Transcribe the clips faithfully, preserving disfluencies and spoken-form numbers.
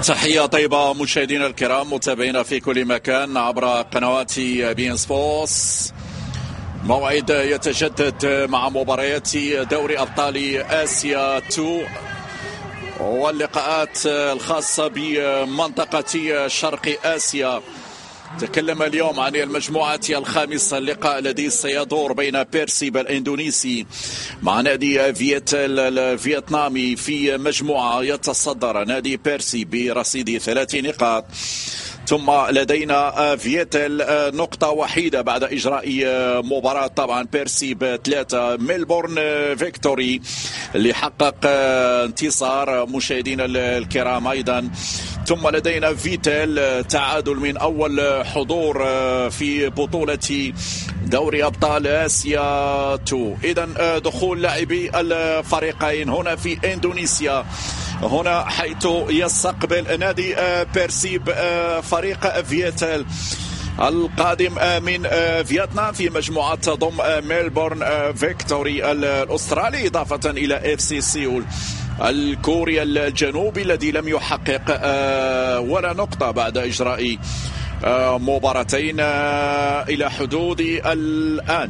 تحية طيبة مشاهدينا الكرام متابعينا في كل مكان عبر قنوات بي إن سبورتس. موعد يتجدد مع مباريات دوري أبطال آسيا اثنين واللقاءات الخاصة بمنطقة شرق آسيا. تكلم اليوم عن المجموعة الخامسة، اللقاء الذي سيدور بين بيرسيب الإندونيسي مع نادي فيتل الفيتنامي في مجموعة يتصدر نادي بيرسي برصيد ثلاث نقاط، ثم لدينا فيتل نقطة وحيدة بعد إجراء مباراة طبعا بيرسي ثلاثة، ميلبورن فيكتوري اللي حقق انتصار مشاهدينا الكرام أيضا، ثم لدينا فيتل تعادل من أول حضور في بطولة دوري أبطال آسيا اثنين. إذن دخول لاعبي الفريقين هنا في إندونيسيا، هنا حيث يستقبل نادي بيرسيب فريق فيتل القادم من فيتنام في مجموعة تضم ميلبورن فيكتوري الأسترالي إضافة إلى اف سي سيول الكوري الجنوبي الذي لم يحقق ولا نقطة بعد إجراء مباراتين إلى حدود الآن.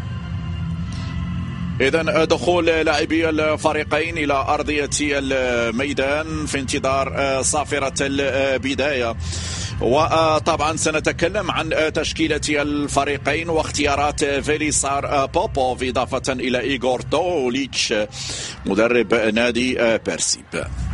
إذن دخول لاعبي الفريقين إلى أرضية الميدان في انتظار صافرة البداية، وطبعا سنتكلم عن تشكيلة الفريقين واختيارات فيليسار بوبوف إضافة إلى إيغور توليتش مدرب نادي بيرسيب.